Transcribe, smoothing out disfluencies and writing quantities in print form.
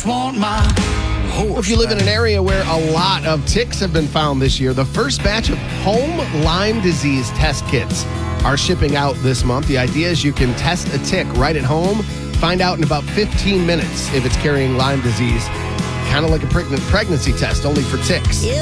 want my horse. If you live in an area where a lot of ticks have been found this year, the first batch of home Lyme disease test kits are shipping out this month. The idea is you can test a tick right at home, find out in about 15 minutes if it's carrying Lyme disease. Kind of like a pregnancy test, only for ticks.